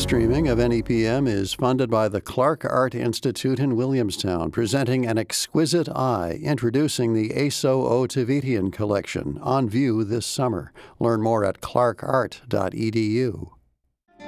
streaming of NEPM is funded by the Clark Art Institute in Williamstown, presenting An Exquisite Eye, introducing the Aso O. Tavitian collection, on view this summer. Learn more at clarkart.edu.